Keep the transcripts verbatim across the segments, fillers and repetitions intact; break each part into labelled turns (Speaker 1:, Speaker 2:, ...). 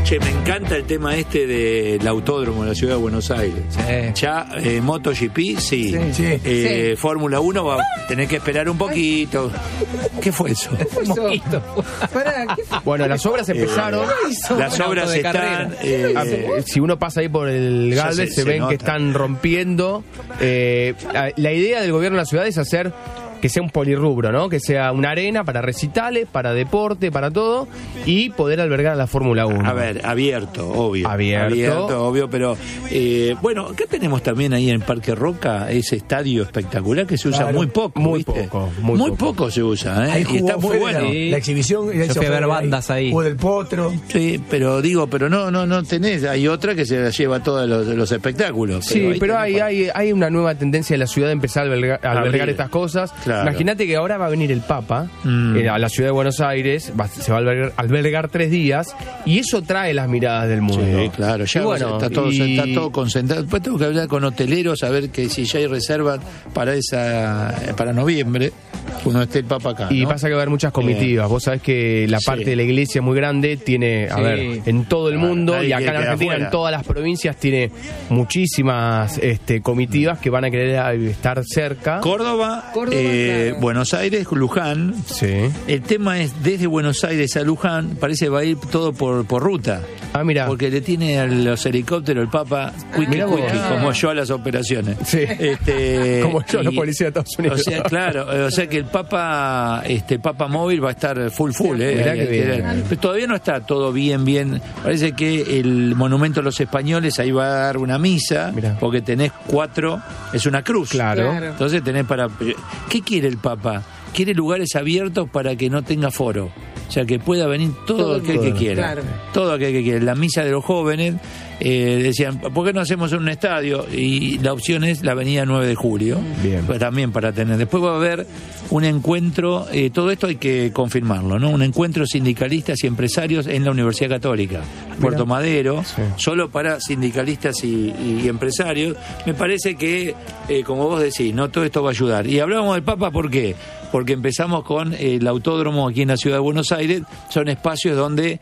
Speaker 1: Che, me encanta el tema este del autódromo de la ciudad de Buenos Aires. Sí. Ya, eh, MotoGP, sí.
Speaker 2: sí. sí.
Speaker 1: Eh,
Speaker 2: sí.
Speaker 1: Fórmula uno va a tener que esperar un poquito. ¿Qué fue eso?
Speaker 2: Un poquito.
Speaker 3: Pará, ¿qué fue?
Speaker 4: Bueno, las obras empezaron.
Speaker 1: Eh, las obras están...
Speaker 4: Eh, eh, si uno pasa ahí por el Galvez, se, se ven nota. que están rompiendo. Eh, la idea del gobierno de la ciudad es hacer... que sea un polirrubro, ¿no? Que sea una arena para recitales, para deporte, para todo, y poder albergar a la Fórmula uno.
Speaker 1: A ver, abierto, obvio.
Speaker 4: Abierto.
Speaker 1: Abierto, obvio, pero... Eh, bueno, acá tenemos también ahí en Parque Roca ese estadio espectacular que se usa
Speaker 4: claro,
Speaker 1: muy poco,
Speaker 4: Muy
Speaker 1: ¿viste?
Speaker 4: poco, muy,
Speaker 1: muy
Speaker 4: poco.
Speaker 1: poco se usa, ¿eh?
Speaker 5: Ahí
Speaker 1: y está muy bueno.
Speaker 5: La, la exhibición...
Speaker 2: Yo fui a ver bandas ahí.
Speaker 5: O del Potro.
Speaker 1: Sí, pero digo, pero no no no tenés, hay otra que se la lleva todos los, los espectáculos.
Speaker 4: Sí,
Speaker 1: pero,
Speaker 4: pero hay, hay, hay una nueva tendencia en la ciudad de empezar a albergar, a albergar estas cosas.
Speaker 1: Claro.
Speaker 4: Imagínate que ahora va a venir el Papa mm. eh, a la ciudad de Buenos Aires, va, se va a albergar, albergar tres días, y eso trae las miradas del mundo.
Speaker 1: Sí, claro, ya
Speaker 4: bueno,
Speaker 1: está, todo,
Speaker 4: y...
Speaker 1: está todo concentrado. Después tengo que hablar con hoteleros a ver que si ya hay reservas para esa para noviembre, cuando esté el Papa acá,
Speaker 4: y
Speaker 1: ¿no?
Speaker 4: pasa que va a haber muchas comitivas. Eh, Vos sabés que la parte sí. de la iglesia es muy grande, tiene, a sí. ver, en todo el mundo, claro, y acá en Argentina, afuera. En todas las provincias, tiene muchísimas este, comitivas que van a querer estar cerca.
Speaker 1: Córdoba,
Speaker 3: Córdoba
Speaker 1: eh,
Speaker 3: claro.
Speaker 1: Buenos Aires, Luján.
Speaker 4: Sí.
Speaker 1: El tema es, desde Buenos Aires a Luján, parece que va a ir todo por, por ruta.
Speaker 4: Ah, mira.
Speaker 1: Porque le tiene a los helicópteros el Papa cuiqui
Speaker 4: ah,
Speaker 1: cuiqui,
Speaker 4: ah.
Speaker 1: como yo a las operaciones.
Speaker 4: Sí.
Speaker 1: Este,
Speaker 4: como yo a la
Speaker 1: y,
Speaker 4: policía de Estados Unidos.
Speaker 1: O sea, claro, o sea que el Papa, este Papa móvil va a estar full full, eh.
Speaker 4: Mirá que bien.
Speaker 1: Pero todavía no está todo bien, bien. Parece que el monumento a los españoles ahí va a dar una misa, mirá. Porque tenés cuatro, es una cruz.
Speaker 4: Claro.
Speaker 3: claro.
Speaker 1: Entonces tenés para... ¿Qué quiere el Papa? Quiere lugares abiertos para que no tenga foro. O sea, que pueda venir todo, todo aquel que quiera.
Speaker 3: Claro.
Speaker 1: Todo aquel que quiera. La misa de los jóvenes, eh, decían, ¿por qué no hacemos un estadio? Y la opción es la avenida nueve de julio.
Speaker 4: Bien.
Speaker 1: Pues también para tener. Después va a haber un encuentro, eh, todo esto hay que confirmarlo, ¿no? Un encuentro de sindicalistas y empresarios en la Universidad Católica. Mira. Puerto Madero, sí. Solo para sindicalistas y, y empresarios. Me parece que, eh, como vos decís, ¿no? Todo esto va a ayudar. Y hablábamos del Papa, ¿por qué? Porque empezamos con el autódromo aquí en la ciudad de Buenos Aires. Son espacios donde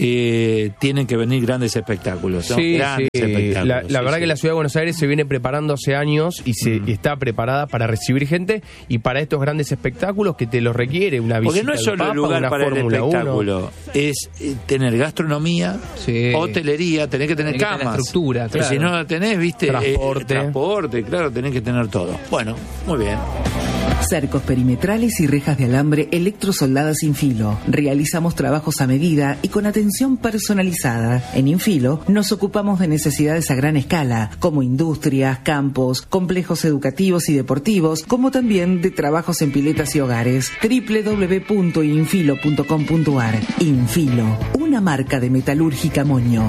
Speaker 1: eh, tienen que venir grandes espectáculos, ¿no?
Speaker 4: Sí,
Speaker 1: grandes
Speaker 4: sí.
Speaker 1: espectáculos.
Speaker 4: La, la
Speaker 1: sí,
Speaker 4: verdad
Speaker 1: sí.
Speaker 4: que la ciudad de Buenos Aires se viene preparando hace años y se mm. está preparada para recibir gente y para estos grandes espectáculos que te los requiere una visita.
Speaker 1: Porque no es solo
Speaker 4: Papa,
Speaker 1: el lugar para
Speaker 4: Fórmula
Speaker 1: el espectáculo,
Speaker 4: uno.
Speaker 1: Es eh, tener gastronomía,
Speaker 2: sí.
Speaker 1: hotelería, tenés que tener
Speaker 2: tenés
Speaker 1: camas.
Speaker 2: Que tener estructura, claro.
Speaker 1: Si no la tenés, viste,
Speaker 4: transporte.
Speaker 1: Eh, transporte, claro, tenés que tener todo. Bueno, muy bien.
Speaker 6: Cercos perimetrales y rejas de alambre electrosoldadas Infilo. Realizamos trabajos a medida y con atención personalizada. En Infilo nos ocupamos de necesidades a gran escala, como industrias, campos, complejos educativos y deportivos, como también de trabajos en piletas y hogares. doble u doble u doble u punto infilo punto com punto a r. Infilo, una marca de metalúrgica Moño.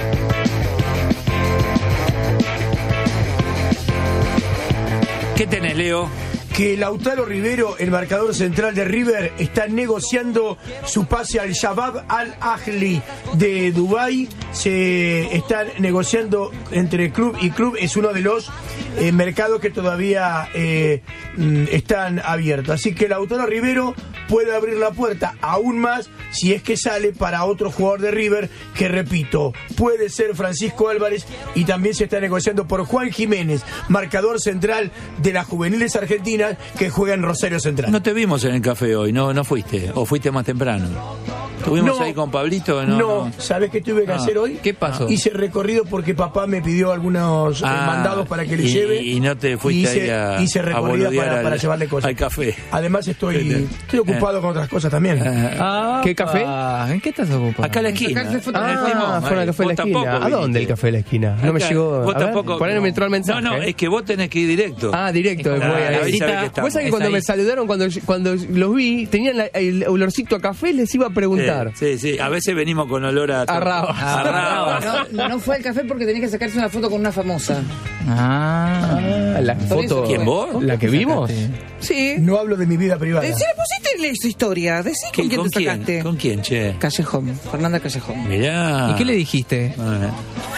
Speaker 1: ¿Qué tenés, Leo?
Speaker 5: Que Lautaro Rivero, el marcador central de River, está negociando su pase al Shabab Al-Ahli de Dubái. Se están negociando entre club y club. Es uno de los eh, mercados que todavía eh, están abiertos. Así que Lautaro Rivero puede abrir la puerta aún más si es que sale para otro jugador de River, que repito, puede ser Francisco Álvarez, y también se está negociando por Juan Jiménez, marcador central de las juveniles argentinas que juega en Rosario Central.
Speaker 1: No te vimos en el café hoy, no no fuiste, o fuiste más temprano. ¿Estuvimos
Speaker 5: no,
Speaker 1: ahí con Pablito? No,
Speaker 5: no.
Speaker 1: no.
Speaker 5: ¿Sabés qué tuve que
Speaker 1: ah,
Speaker 5: hacer hoy?
Speaker 2: ¿Qué pasó?
Speaker 5: Hice recorrido porque papá me pidió algunos
Speaker 1: ah,
Speaker 5: eh, mandados para que le
Speaker 1: y,
Speaker 5: lleve.
Speaker 1: Y no te fuiste
Speaker 5: hice,
Speaker 1: ahí a,
Speaker 5: hice recorrido para,
Speaker 1: al,
Speaker 5: para llevarle cosas.
Speaker 1: Al café.
Speaker 5: Además estoy, estoy ocupado eh. con otras cosas también.
Speaker 2: Ah,
Speaker 4: ¿Qué café?
Speaker 2: ¿En qué estás ocupado?
Speaker 1: Acá a la esquina.
Speaker 4: Ah, fuera del café de la esquina. ¿A dónde el café de la esquina? No
Speaker 1: Acá,
Speaker 4: me llegó.
Speaker 1: Vos
Speaker 4: a ver,
Speaker 1: tampoco.
Speaker 4: Poneme
Speaker 1: No,
Speaker 4: el mensaje.
Speaker 1: no, no, es que vos tenés que ir directo.
Speaker 4: Ah, directo.
Speaker 1: Ah,
Speaker 4: voy a
Speaker 1: ahí
Speaker 4: ir.
Speaker 1: sabés que estamos.
Speaker 4: Vos sabés que cuando
Speaker 2: ahí.
Speaker 4: me saludaron, cuando, cuando los vi, tenían la, el olorcito a café, les iba a preguntar.
Speaker 1: Sí, sí, sí. A veces venimos con olor a...
Speaker 4: A rabas.
Speaker 1: A rabas.
Speaker 3: No, no fue al café porque tenía que sacarse una foto con una famosa.
Speaker 2: Ah,
Speaker 4: la foto.
Speaker 1: ¿Quién, vos?
Speaker 4: ¿La que vimos?
Speaker 3: Sí.
Speaker 5: No hablo de mi vida privada.
Speaker 3: Eh, si le pusiste esa historia, decí con quién
Speaker 1: ¿Con
Speaker 3: te sacaste.
Speaker 1: quién? ¿Con quién, che?
Speaker 3: Callejón, Fernanda Callejón.
Speaker 1: Mirá.
Speaker 2: ¿Y qué le dijiste?
Speaker 1: Bueno.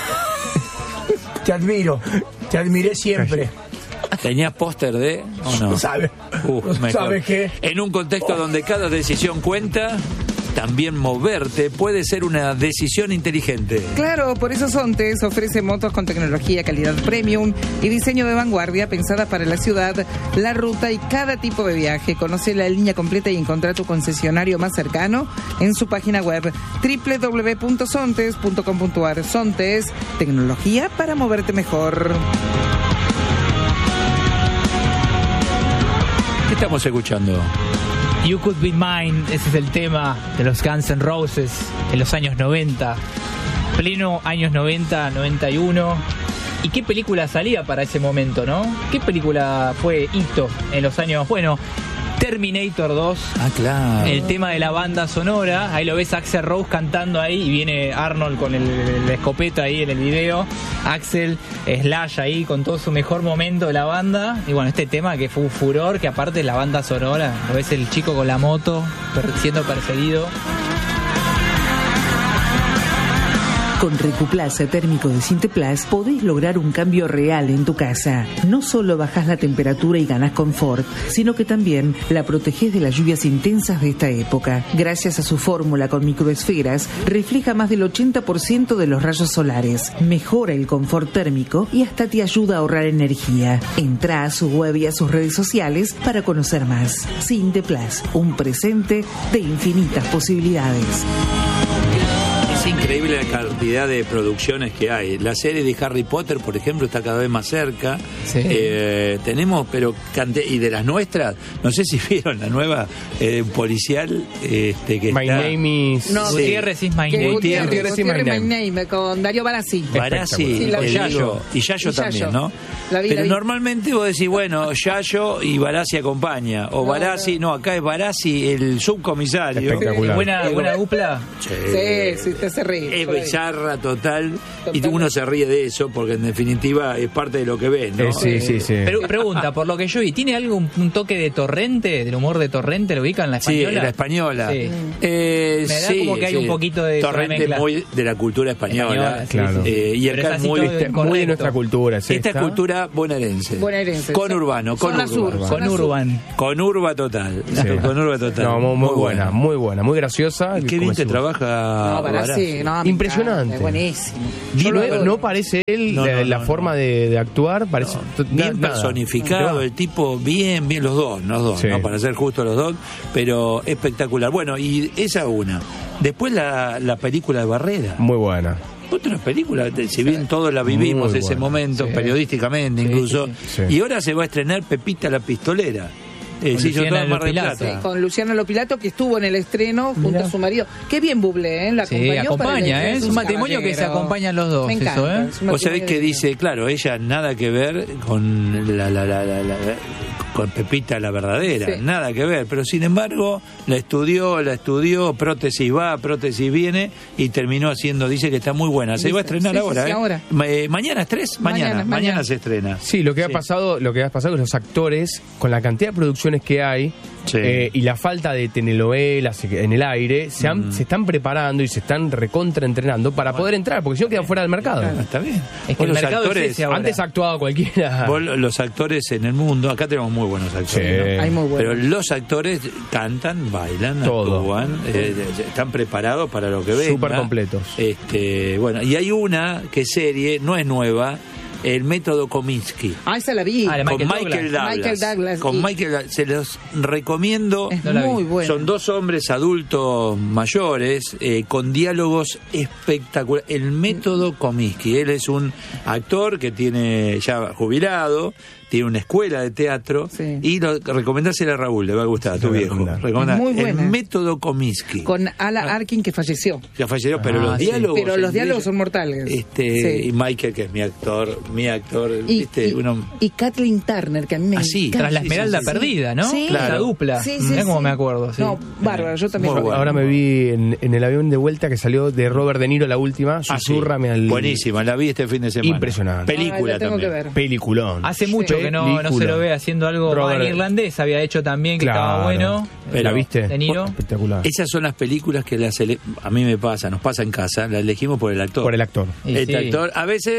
Speaker 5: Te admiro, te admiré siempre.
Speaker 1: ¿Tenías póster de...? ¿O no?
Speaker 5: ¿Sabes?
Speaker 1: Uf, mejor.
Speaker 5: ¿Sabes qué?
Speaker 1: En un contexto donde cada decisión cuenta... también moverte puede ser una decisión inteligente.
Speaker 3: Claro, por eso Sontes ofrece motos con tecnología, calidad premium y diseño de vanguardia pensadas para la ciudad, la ruta y cada tipo de viaje. Conoce la línea completa y encontrá tu concesionario más cercano en su página web doble u doble u doble u punto sontes punto com punto a r. Sontes, tecnología para moverte mejor.
Speaker 1: ¿Qué estamos escuchando?
Speaker 2: You Could Be Mine, ese es el tema de los Guns N' Roses en los años noventa, pleno años noventa, noventa y uno. ¿Y qué película salía para ese momento, no? ¿Qué película fue hito en los años, bueno, Terminator dos,
Speaker 1: ah, claro.
Speaker 2: El tema de la banda sonora, ahí lo ves a Axl Rose cantando ahí y viene Arnold con el, el escopeta ahí en el video, Axl, Slash ahí con todo su mejor momento de la banda, y bueno, este tema que fue un furor, que aparte la banda sonora, lo ves el chico con la moto per- siendo perseguido.
Speaker 6: Con Recuplaza térmico de Sinteplas podés lograr un cambio real en tu casa. No solo bajás la temperatura y ganás confort, sino que también la protegés de las lluvias intensas de esta época. Gracias a su fórmula con microesferas, refleja más del ochenta por ciento de los rayos solares, mejora el confort térmico y hasta te ayuda a ahorrar energía. Entrá a su web y a sus redes sociales para conocer más. Sinteplas, un presente de infinitas posibilidades.
Speaker 1: Es increíble la cantidad de producciones que hay. La serie de Harry Potter, por ejemplo, está cada vez más cerca.
Speaker 2: Sí.
Speaker 1: Eh, tenemos, pero cante- y de las nuestras, no sé si vieron la nueva eh, policial este, que
Speaker 4: My
Speaker 1: está.
Speaker 4: name is...
Speaker 3: No,
Speaker 2: Gutiérrez is my
Speaker 3: que
Speaker 2: name.
Speaker 3: Gutiérrez,
Speaker 4: Gutiérrez is my
Speaker 3: Gutiérrez
Speaker 4: name.
Speaker 3: my name, con Darío Barassi.
Speaker 1: Barassi,
Speaker 3: Sí, la
Speaker 1: eh,
Speaker 3: vi.
Speaker 1: Yayo, y Yayo
Speaker 3: Y
Speaker 1: también,
Speaker 3: Yayo.
Speaker 1: ¿no?
Speaker 3: La vi,
Speaker 1: Pero
Speaker 3: la vi.
Speaker 1: normalmente vos decís, bueno, Yayo y Barassi acompaña, o
Speaker 3: No,
Speaker 1: Barassi, no, acá es Barassi el subcomisario.
Speaker 4: Espectacular.
Speaker 2: Buena, buena dupla.
Speaker 1: Sí.
Speaker 3: Sí, sí, te hace reír.
Speaker 1: Es
Speaker 3: Por ahí.
Speaker 1: bizarra total, y
Speaker 3: Totalmente.
Speaker 1: uno se ríe de eso porque en definitiva es parte de lo que ves, ¿no?
Speaker 4: Eh, sí, sí, sí.
Speaker 2: Pero pregunta, por lo que yo vi, ¿tiene algo, un, un toque de Torrente, del humor de Torrente? ¿Lo ubican la
Speaker 1: Sí,
Speaker 2: española?
Speaker 1: la española.
Speaker 2: Sí.
Speaker 1: Eh,
Speaker 2: Me da
Speaker 1: sí,
Speaker 2: como que hay
Speaker 1: sí.
Speaker 2: un poquito de
Speaker 1: Torrente
Speaker 2: mezcla.
Speaker 1: muy de la cultura española.
Speaker 2: Española, sí,
Speaker 4: Claro.
Speaker 2: sí.
Speaker 1: Eh, y
Speaker 2: Pero
Speaker 1: acá
Speaker 2: es así
Speaker 1: muy,
Speaker 2: todo
Speaker 1: este,
Speaker 4: Muy de
Speaker 2: correcto.
Speaker 4: nuestra cultura, sí.
Speaker 1: esta
Speaker 4: está.
Speaker 1: cultura bonaerense.
Speaker 3: Bonaerense.
Speaker 1: Con
Speaker 3: Son-
Speaker 1: urbano, con
Speaker 3: zona
Speaker 1: urba.
Speaker 3: sur,
Speaker 2: Con
Speaker 3: zona sur.
Speaker 2: Urban.
Speaker 1: Con urba total.
Speaker 4: Sí.
Speaker 1: Con urba total.
Speaker 4: No, muy, muy buena, muy buena, muy graciosa.
Speaker 1: Y qué
Speaker 4: como
Speaker 1: bien que
Speaker 4: decimos.
Speaker 1: trabaja.
Speaker 3: No, Barassi, no, me
Speaker 4: Impresionante.
Speaker 3: encanta, es buenísimo.
Speaker 4: Y
Speaker 3: Yo
Speaker 4: no,
Speaker 3: lo adoro.
Speaker 4: no parece él
Speaker 1: No,
Speaker 4: la,
Speaker 1: no,
Speaker 4: la
Speaker 1: no,
Speaker 4: forma
Speaker 1: no.
Speaker 4: De, de actuar, parece to-
Speaker 1: Bien
Speaker 4: nada.
Speaker 1: personificado, el tipo bien, bien, los dos, los dos,
Speaker 4: Sí.
Speaker 1: ¿no? Para ser justo los dos, pero espectacular. Bueno, y esa una. Después la, la película de Barrera.
Speaker 4: Muy buena.
Speaker 1: Otra película, de- si bien todos la vivimos
Speaker 4: Muy
Speaker 1: ese
Speaker 4: buena.
Speaker 1: momento,
Speaker 2: Sí.
Speaker 1: periodísticamente
Speaker 2: Sí,
Speaker 1: incluso,
Speaker 2: sí,
Speaker 4: sí.
Speaker 1: y ahora se va a estrenar Pepita la Pistolera. Eh,
Speaker 2: Con
Speaker 1: se hizo
Speaker 2: Luciana
Speaker 1: todo en Mar del
Speaker 2: Lopilato.
Speaker 1: Plata.
Speaker 3: Sí, con Luciano Lopilato, que estuvo en el estreno junto
Speaker 2: Mirá.
Speaker 3: a su marido. Qué bien Bublé, ¿eh? La
Speaker 2: Sí,
Speaker 3: acompañó para el
Speaker 2: acompaña,
Speaker 3: estreno
Speaker 2: ¿eh?
Speaker 3: de
Speaker 2: Es
Speaker 3: sus
Speaker 2: un matrimonio que se
Speaker 3: caballeros.
Speaker 2: acompañan los dos,
Speaker 3: Me
Speaker 2: eso,
Speaker 3: encanta.
Speaker 2: ¿eh?
Speaker 3: es un
Speaker 1: Vos sabés
Speaker 3: matrimonio
Speaker 1: que
Speaker 3: divino.
Speaker 1: dice, claro, ella nada que ver con la, la, la, la- la- con Pepita la verdadera,
Speaker 3: Sí.
Speaker 1: nada que ver, pero sin embargo la estudió, la estudió, prótesis va, prótesis viene y terminó haciendo, dice que está muy buena, se
Speaker 3: Dice,
Speaker 1: va a estrenar
Speaker 3: sí, sí,
Speaker 1: ahora,
Speaker 3: sí,
Speaker 1: ¿eh?
Speaker 3: ahora.
Speaker 1: Ma- eh, mañana es tres, mañana,
Speaker 3: Mañana,
Speaker 1: mañana,
Speaker 3: mañana.
Speaker 1: se estrena.
Speaker 4: Sí, lo que ha
Speaker 1: Sí.
Speaker 4: pasado, lo que ha pasado con los actores, con la cantidad de producciones que hay
Speaker 1: Sí.
Speaker 4: eh, y la falta de telenovelas en el aire, se, han-
Speaker 1: Mm.
Speaker 4: se están preparando y se están recontraentrenando para poder entrar, porque si no quedan fuera del mercado.
Speaker 1: Ah, está bien.
Speaker 2: Es que
Speaker 1: Vos
Speaker 2: el
Speaker 1: los
Speaker 2: mercado es
Speaker 1: actores,
Speaker 2: ese ahora.
Speaker 4: Antes ha actuado cualquiera.
Speaker 1: vos los actores en el mundo, acá tenemos muy buenos actores,
Speaker 4: Sí.
Speaker 1: ¿no?
Speaker 3: Hay muy
Speaker 1: Pero
Speaker 3: bueno.
Speaker 1: los actores cantan, bailan,
Speaker 4: Todo.
Speaker 1: actúan, eh, están preparados para lo que venga.
Speaker 4: Súper completos.
Speaker 1: Este, bueno, y hay una que es serie, no es nueva, el método Kominsky.
Speaker 3: Ah, esa la vi.
Speaker 2: Ah, la
Speaker 1: Con
Speaker 2: Michael
Speaker 1: Michael
Speaker 2: Douglas.
Speaker 1: Douglas.
Speaker 3: Michael Douglas.
Speaker 1: Con
Speaker 3: Y-
Speaker 1: Michael Douglas. Se los recomiendo.
Speaker 3: Es
Speaker 2: No la vi.
Speaker 3: muy buena.
Speaker 1: Son dos hombres adultos mayores eh, con diálogos espectaculares. El método Kominsky. Él es un actor que tiene ya jubilado, tiene una escuela de teatro
Speaker 3: Sí.
Speaker 1: y lo, recomendásela a Raúl, le va a gustar, a tu
Speaker 4: Se la
Speaker 1: viejo.
Speaker 4: recomendar.
Speaker 1: Recomendá.
Speaker 3: Es muy
Speaker 1: El
Speaker 3: buena.
Speaker 1: método Kominsky.
Speaker 3: Con Ala Arkin, que falleció.
Speaker 1: Ya falleció, pero
Speaker 2: Ah,
Speaker 1: los
Speaker 2: sí.
Speaker 1: diálogos.
Speaker 3: Pero los
Speaker 1: el
Speaker 3: diálogos
Speaker 1: de
Speaker 3: son
Speaker 1: ella-
Speaker 3: mortales.
Speaker 1: Este,
Speaker 3: Sí.
Speaker 1: Y Michael, que es mi actor, mi actor,
Speaker 3: Y,
Speaker 1: ¿viste?
Speaker 3: y,
Speaker 1: Uno-
Speaker 3: y Kathleen Turner, que a mí me
Speaker 1: Ah, sí,
Speaker 3: encanta.
Speaker 2: Tras la
Speaker 1: Sí,
Speaker 2: Esmeralda
Speaker 1: sí, sí.
Speaker 2: Perdida, ¿no?
Speaker 3: Sí.
Speaker 2: La
Speaker 1: Claro.
Speaker 2: dupla.
Speaker 3: Sí, sí,
Speaker 2: Mirá cómo
Speaker 3: sí.
Speaker 2: me acuerdo. Sí.
Speaker 3: No, bárbaro, yo también.
Speaker 1: Muy bueno.
Speaker 4: Ahora me vi en, en el avión de vuelta que salió de Robert De Niro la última,
Speaker 1: Ah, sí.
Speaker 4: Susúrrame al...
Speaker 1: Buenísima, la vi este fin de semana.
Speaker 4: Impresionante.
Speaker 1: Película
Speaker 3: Ay, la tengo
Speaker 1: también.
Speaker 3: que ver.
Speaker 4: Peliculón.
Speaker 2: Hace mucho que no, no se
Speaker 4: Película.
Speaker 2: lo ve haciendo algo
Speaker 4: Robert-
Speaker 2: en irlandés, había hecho también que
Speaker 4: Claro.
Speaker 2: estaba bueno.
Speaker 1: Pero-
Speaker 4: ¿La viste?
Speaker 2: De Niro.
Speaker 4: Espectacular.
Speaker 1: Esas son las películas que las ele- a mí me pasa, nos pasa en casa, las elegimos por el actor.
Speaker 4: Por el actor.
Speaker 2: Y
Speaker 1: Este
Speaker 2: sí.
Speaker 1: actor, a veces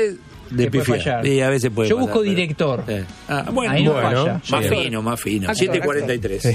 Speaker 1: de
Speaker 2: que puede
Speaker 1: pifiar.
Speaker 2: fallar.
Speaker 1: Y a veces puede
Speaker 2: Yo
Speaker 1: pasar,
Speaker 2: busco
Speaker 1: pero-
Speaker 2: director.
Speaker 1: Sí. Ah, bueno,
Speaker 2: Ahí no
Speaker 1: bueno,
Speaker 2: falla.
Speaker 1: más
Speaker 2: Sí.
Speaker 1: fino, más fino.
Speaker 3: Actor,
Speaker 1: siete cuarenta y tres.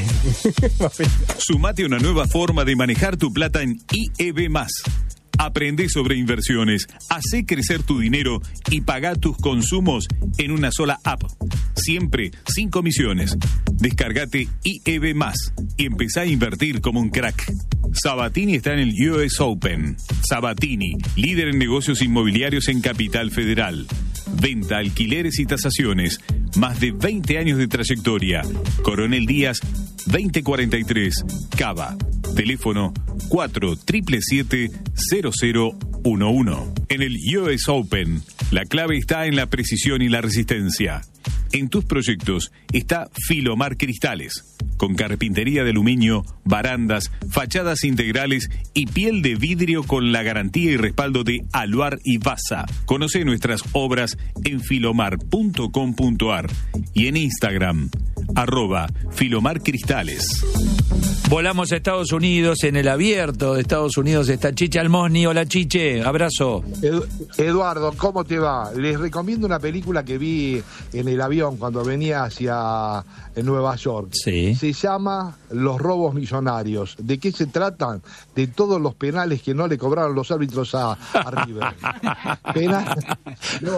Speaker 7: Sumate a una nueva forma de manejar tu plata en I E B más. Aprende sobre inversiones, hacé crecer tu dinero y paga tus consumos en una sola app. Siempre sin comisiones. Descargate I E B más y empezá a invertir como un crack. Sabatini está en el U S Open. Sabatini, líder en negocios inmobiliarios en Capital Federal. Venta, alquileres y tasaciones. Más de veinte años de trayectoria. Coronel Díaz, veinte cuarenta y tres, Cava. Teléfono cuatro siete siete siete cero cero uno uno. En el U S Open, la clave está en la precisión y la resistencia. En tus proyectos está Filomar Cristales, con carpintería de aluminio, barandas, fachadas integrales y piel de vidrio con la garantía y respaldo de Aluar y Basa. Conoce nuestras obras en filomar punto com punto ar y en Instagram, arroba Filomar Cristales.
Speaker 1: Volamos a Estados Unidos. En el abierto de Estados Unidos está Chiche Almosni. Hola, Chiche, abrazo.
Speaker 8: Edu- Eduardo, ¿cómo te va? Les recomiendo una película que vi en el avión cuando venía hacia Nueva York.
Speaker 1: Sí.
Speaker 8: Se llama Los robos millonarios. ¿De qué se tratan? De todos los penales que no le cobraron los árbitros a, a River. Penal- no,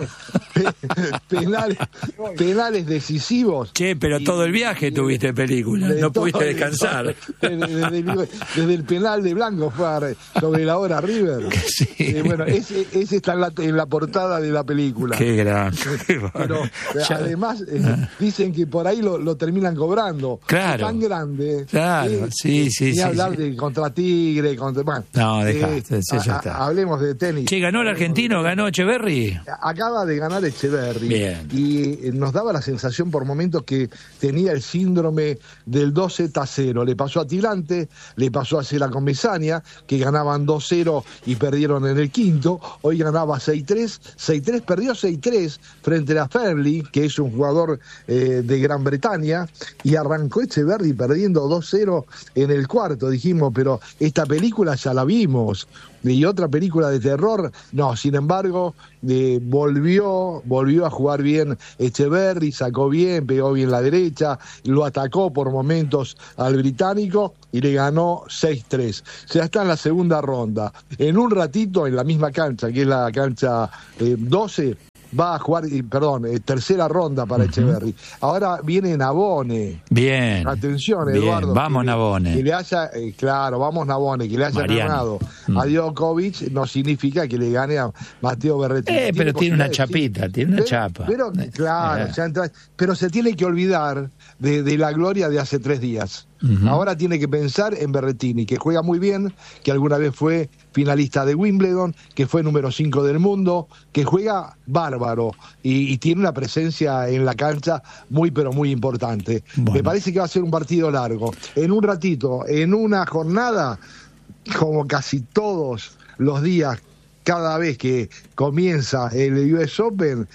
Speaker 8: pe- penales, penales decisivos.
Speaker 1: Che, pero
Speaker 8: Y-
Speaker 1: todo el viaje
Speaker 8: y-
Speaker 1: tuviste película.
Speaker 8: de
Speaker 1: No
Speaker 8: todo-
Speaker 1: pudiste descansar.
Speaker 8: Desde, desde el, desde el penal de Blanco fue a- sobre la hora River.
Speaker 1: Sí.
Speaker 8: Eh, bueno, ese, ese está en la, en la portada de la película.
Speaker 1: Qué gran.
Speaker 8: Pero
Speaker 1: Ya-
Speaker 8: además eh, dicen que por ahí lo, lo terminan cobrando.
Speaker 1: Claro.
Speaker 8: Es tan grande.
Speaker 1: Claro,
Speaker 8: eh,
Speaker 1: sí, sí,
Speaker 8: ni
Speaker 1: sí,
Speaker 8: hablar
Speaker 1: sí.
Speaker 8: de contra Tigre, contra. Bueno,
Speaker 1: No, dejá,
Speaker 8: eh,
Speaker 1: sí, sí, ya
Speaker 8: a-
Speaker 1: está.
Speaker 8: a- hablemos de tenis.
Speaker 1: Che, ¿ganó el argentino? ¿Ganó Echeverry?
Speaker 8: Acaba de ganar Echeverry.
Speaker 1: Bien.
Speaker 8: Y eh, nos daba la sensación por momentos que tenía el síndrome del dos Z cero. Le pasó a Tilante, le pasó a Cela con Mesania, que ganaban dos cero y perdieron en el quinto. Hoy ganaba seis tres. seis tres, perdió seis tres frente a Fairley, que es un jugador eh, de Gran Bretaña, y arrancó Echeverry perdiendo dos cero en el cuarto. Dijimos, pero esta película ya la vimos. Y otra película de terror, no, sin embargo, eh, volvió, volvió a jugar bien Echeverry, sacó bien, pegó bien la derecha, lo atacó por momentos al británico y le ganó seis tres. Ya está en la segunda ronda. En un ratito, en la misma cancha, que es la cancha eh, doce, va a jugar, eh, perdón, eh, tercera ronda para uh-huh. Echeverry. Ahora viene Navone.
Speaker 1: Bien.
Speaker 8: Atención,
Speaker 1: bien.
Speaker 8: Eduardo.
Speaker 1: Vamos,
Speaker 8: que,
Speaker 1: Navone.
Speaker 8: Que le haya, eh, claro, vamos Navone, que le haya
Speaker 1: Mariano.
Speaker 8: ganado
Speaker 1: mm.
Speaker 8: a Djokovic no significa que le gane a Matteo Berrettini.
Speaker 1: Eh, pero tiene una chapita,
Speaker 8: sí.
Speaker 1: tiene una
Speaker 8: pero,
Speaker 1: chapa.
Speaker 8: Pero, claro,
Speaker 1: eh.
Speaker 8: ya entra, pero se tiene que olvidar de, de la gloria de hace tres días. Uh-huh. Ahora tiene que pensar en Berrettini, que juega muy bien, que alguna vez fue finalista de Wimbledon, que fue número cinco del mundo, que juega bárbaro y, y tiene una presencia en la cancha muy pero muy importante. Bueno. Me parece que va a ser un partido largo. En un ratito, en una jornada, como casi todos los días, cada vez que comienza el U S Open,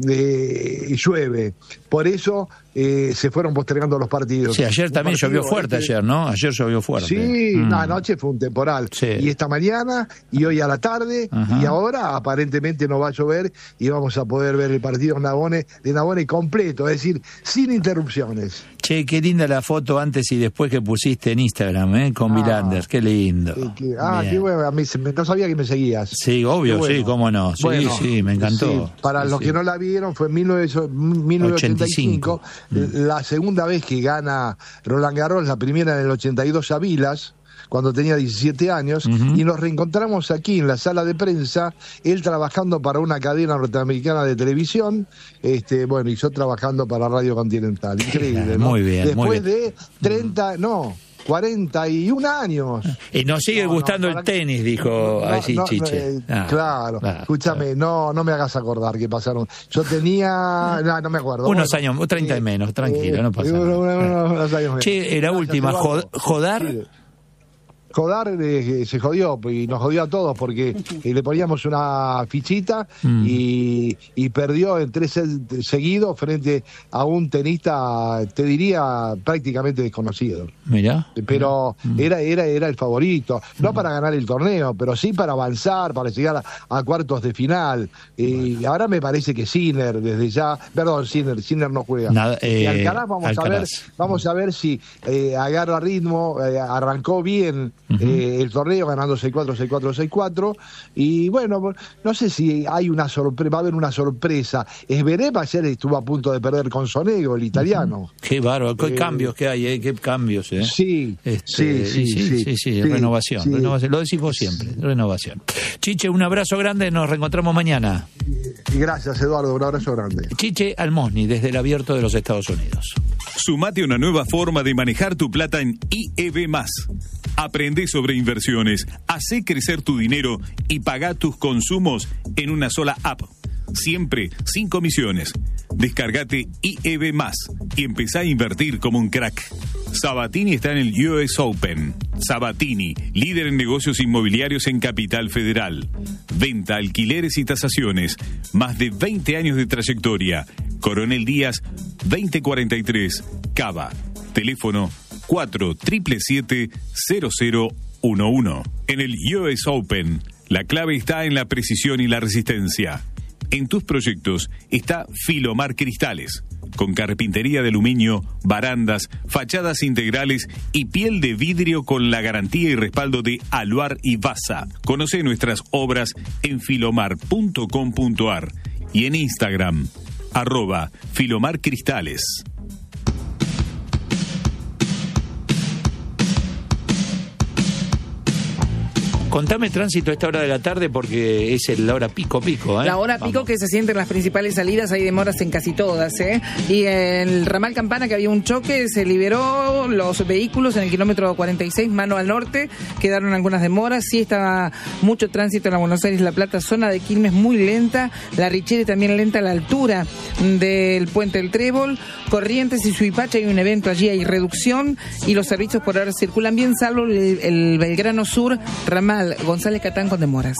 Speaker 8: eh, llueve. Por eso eh, se fueron postergando los partidos.
Speaker 1: Sí, ayer también llovió fuerte,
Speaker 8: este...
Speaker 1: ayer, ¿no? Ayer llovió fuerte.
Speaker 8: Sí,
Speaker 1: mm.
Speaker 8: no, anoche fue un temporal.
Speaker 1: Sí.
Speaker 8: Y esta mañana, y hoy a la tarde, Ajá. y ahora aparentemente no va a llover y vamos a poder ver el partido Navone, de Navone completo, es decir, sin interrupciones.
Speaker 1: Che, qué linda la foto antes y después que pusiste en Instagram, ¿eh? Con ah, Vilanders, qué lindo.
Speaker 8: Eh, que, ah, Bien. Qué bueno, a mí no sabía que me seguías.
Speaker 1: Sí, obvio, bueno. sí, cómo no. Sí, bueno, sí, me encantó. Sí,
Speaker 8: para
Speaker 1: sí,
Speaker 8: los
Speaker 1: sí.
Speaker 8: que no la vieron, fue en mil novecientos ochenta y cinco, mm. la segunda vez que gana Roland Garros, la primera en el ochenta y dos a Vilas, cuando tenía diecisiete años, uh-huh. y nos reencontramos aquí en la sala de prensa, él trabajando para una cadena norteamericana de televisión, este, bueno, y yo trabajando para Radio Continental. Increíble, ¿no?
Speaker 1: Muy bien,
Speaker 8: Después
Speaker 1: muy bien.
Speaker 8: de treinta, no, cuarenta y un años.
Speaker 1: Y nos sigue
Speaker 8: no,
Speaker 1: gustando
Speaker 8: no,
Speaker 1: el tenis, dijo
Speaker 8: no,
Speaker 1: así
Speaker 8: no,
Speaker 1: Chiche.
Speaker 8: No, eh, ah, claro, ah, escúchame, ah. no no me hagas acordar que pasaron. Yo tenía, no, no me acuerdo.
Speaker 1: Unos
Speaker 8: bueno,
Speaker 1: años, treinta eh, y menos, tranquilo, eh, no pasa nada.
Speaker 8: Unos, unos años
Speaker 1: che,
Speaker 8: menos.
Speaker 1: la última, Jod- Jodar.
Speaker 8: Sí. Codar eh, se jodió y nos jodió a todos porque eh, le poníamos una fichita mm. y, y perdió en tres seguidos frente a un tenista, te diría, prácticamente desconocido.
Speaker 1: Mirá.
Speaker 8: Pero mm. era, era, era el favorito, no
Speaker 1: mm.
Speaker 8: para ganar el torneo, pero sí para avanzar, para llegar a, a cuartos de final. Y bueno. ahora me parece que Sinner, desde ya, perdón, Sinner, Sinner no juega.
Speaker 1: Nada, eh,
Speaker 8: y Alcaraz vamos Alcaraz. a ver, vamos a ver si eh, agarra ritmo, eh, arrancó bien uh-huh. eh, el torneo ganando seis cuatro, seis cuatro, seis cuatro, y bueno, no sé si hay una sorpresa, va a haber una sorpresa. Zverev ayer estuvo a punto de perder con Sonego, el italiano.
Speaker 1: Uh-huh. Qué bárbaro, qué eh, cambios que hay, eh, qué cambios, eh.
Speaker 8: Sí,
Speaker 1: este,
Speaker 8: sí, sí, sí, sí,
Speaker 1: sí, sí,
Speaker 8: sí,
Speaker 1: renovación,
Speaker 8: sí.
Speaker 1: renovación, lo decís vos siempre, renovación. Chiche, un abrazo grande, nos reencontramos mañana.
Speaker 8: Y gracias, Eduardo, un abrazo grande.
Speaker 1: Chiche Almosni, desde el Abierto de los Estados Unidos.
Speaker 7: Sumate a una nueva forma de manejar tu plata en I E B más. Aprende sobre inversiones, hacé crecer tu dinero y pagá tus consumos en una sola app. Siempre sin comisiones. Descargate I E B más y empezá a invertir como un crack. Sabatini está en el U S Open. Sabatini, líder en negocios inmobiliarios en Capital Federal. Venta, alquileres y tasaciones. Más de veinte años de trayectoria. Coronel Díaz, veinte cuarenta y tres, Cava. Teléfono cuatro siete siete siete cero cero uno uno. En el U S Open, la clave está en la precisión y la resistencia. En tus proyectos está Filomar Cristales, con carpintería de aluminio, barandas, fachadas integrales y piel de vidrio con la garantía y respaldo de Aluar y Basa. Conoce nuestras obras en filomar punto com punto ar y en Instagram, arroba Filomar Cristales.
Speaker 1: Contame tránsito a esta hora de la tarde porque es la hora pico pico, ¿eh?
Speaker 3: La hora
Speaker 1: Vamos.
Speaker 3: pico que se siente en las principales salidas, hay demoras en casi todas, ¿eh? Y en el ramal Campana, que había un choque, se liberó los vehículos en el kilómetro cuarenta y seis, mano al norte, quedaron algunas demoras, sí está mucho tránsito en la Buenos Aires, La Plata, zona de Quilmes muy lenta, la Richeri también lenta a la altura del Puente del Trébol, Corrientes y Suipacha hay un evento allí, hay reducción y los servicios por ahora circulan bien, salvo el, el Belgrano Sur, ramal González Catán con demoras.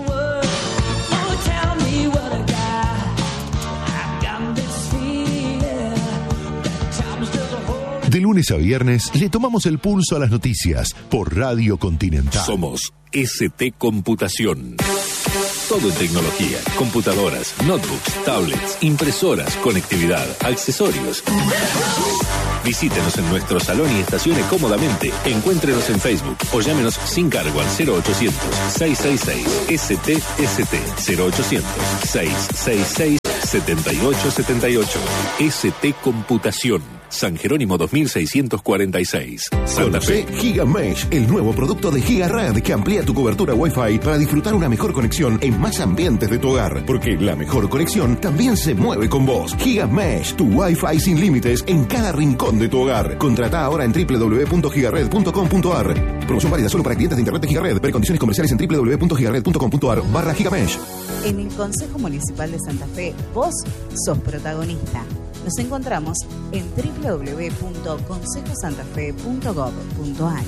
Speaker 9: De lunes a viernes le tomamos el pulso a las noticias por Radio Continental.
Speaker 10: Somos S T Computación. Todo en tecnología, computadoras, notebooks, tablets, impresoras, conectividad, accesorios. Visítenos en nuestro salón y estacione cómodamente. Encuéntrenos en Facebook o llámenos sin cargo al cero ochocientos, seiscientos sesenta y seis S T S T cero ochocientos, seiscientos sesenta y seis, setenta y ocho setenta y ocho. S T Computación. San Jerónimo dos mil seiscientos cuarenta y seis. Santa Fe.
Speaker 9: GigaMesh, el nuevo producto de GigaRed que amplía tu cobertura Wi-Fi para disfrutar una mejor conexión en más ambientes de tu hogar. Porque la mejor conexión también se mueve con vos. GigaMesh, tu Wi-Fi sin límites en cada rincón de tu hogar. Contrata ahora en doble u doble u doble u punto gigared punto com punto ar. Promoción válida solo para clientes de internet de GigaRed. Ver condiciones comerciales en doble u doble u doble u punto gigared punto com punto ar barra GigaMesh.
Speaker 11: En el Consejo Municipal de Santa Fe, vos sos protagonista. Nos encontramos en doble u doble u doble u punto consejo santa fe punto gob punto ar.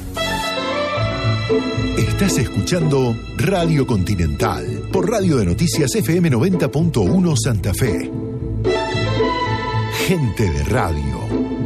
Speaker 9: Estás escuchando Radio Continental por Radio de Noticias F M noventa punto uno Santa Fe. Gente de radio.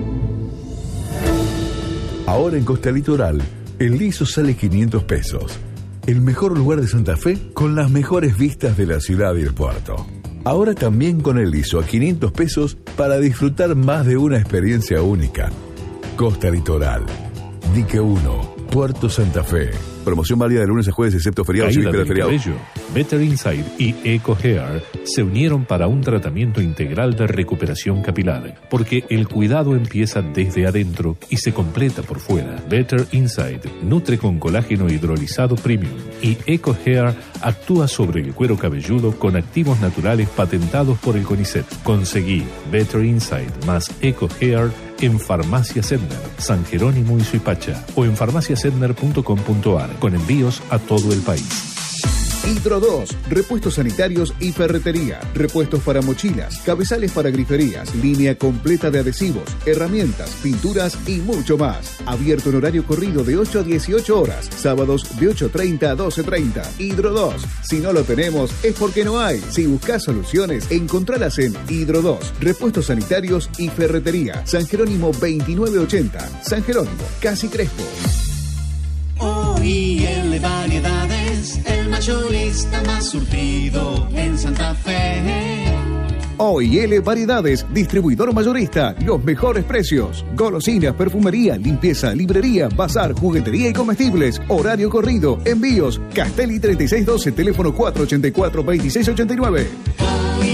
Speaker 12: Ahora en Costa Litoral, el liso sale quinientos pesos. El mejor lugar de Santa Fe con las mejores vistas de la ciudad y el puerto. Ahora también con el liso a quinientos pesos para disfrutar más de una experiencia única. Costa Litoral, Dique uno, Puerto Santa Fe. Promoción válida de lunes a jueves excepto feriados y víspera de feriado.
Speaker 13: Better Inside y Eco Hair se unieron para un tratamiento integral de recuperación capilar, porque el cuidado empieza desde adentro y se completa por fuera. Better Inside nutre con colágeno hidrolizado premium y Eco Hair actúa sobre el cuero cabelludo con activos naturales patentados por el CONICET. Conseguí Better Inside más Eco Hair en Farmacia Sedner, San Jerónimo y Suipacha o en farmacia sedner punto com punto ar con envíos a todo el país.
Speaker 9: Y
Speaker 14: Hidro dos, repuestos sanitarios y ferretería, repuestos para mochilas, cabezales para griferías, línea completa de adhesivos, herramientas, pinturas y mucho más. Abierto en horario corrido de ocho a dieciocho horas, sábados de ocho treinta a doce treinta. Hidro dos, si no lo tenemos es porque no hay. Si buscas soluciones, encontralas en Hidro dos, repuestos sanitarios y ferretería. San Jerónimo veintinueve ochenta, San Jerónimo, Casi Crespo.
Speaker 15: O I L Variedades, el mayorista más surtido en Santa Fe.
Speaker 14: O I L Variedades, distribuidor mayorista, los mejores precios. Golosinas, perfumería, limpieza, librería, bazar, juguetería y comestibles. Horario corrido, envíos. Castelli treinta y seis doce, teléfono cuatro ochenta y cuatro, veintiséis ochenta y nueve.